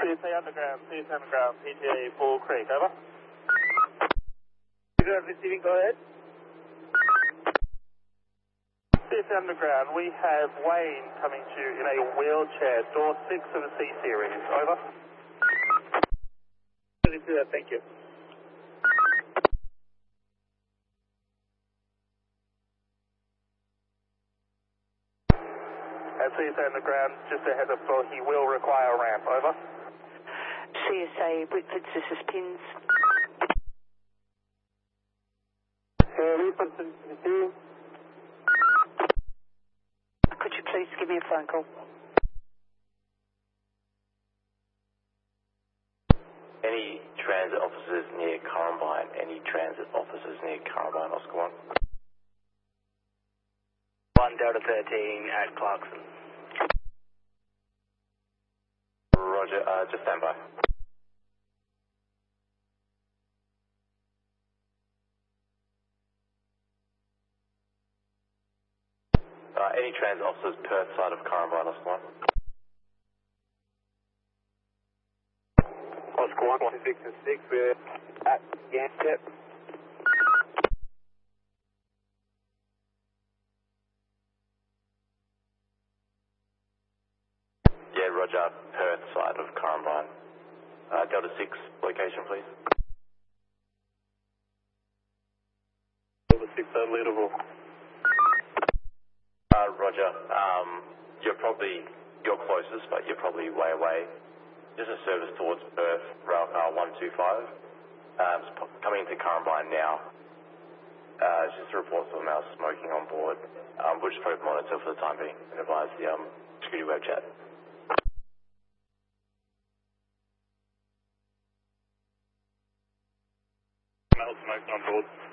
CSA Underground, PTA Bull Creek, over. Receiving, go ahead. CSA Underground, we have Wayne coming to you in a wheelchair, door 6 of the C series, over. Thank you. At CSA Underground, just ahead of floor, he will require a ramp, over. CSA Whitford, this is Pins. Could you please give me a phone call? Any transit officers near Currumbine? Any transit officers near Currumbine, Oscar 1? 1 Delta 13 at Clarkson. Roger, just stand by. Any transit officers Perth side of Currumbine, Oscar 1? Oscar 1, 6 and 6, we're at Gantep. Yeah, Roger, Perth side of Currumbine. Delta 6, location please. Delta 6 unleadable. Roger, you're closest, but you're probably way away. Just a service towards Perth, Railcar 125. Coming into Currumbine now. It's just a report of male smoking on board. We'll just probably monitor for the time being and advise the security web chat. Male smoking on board.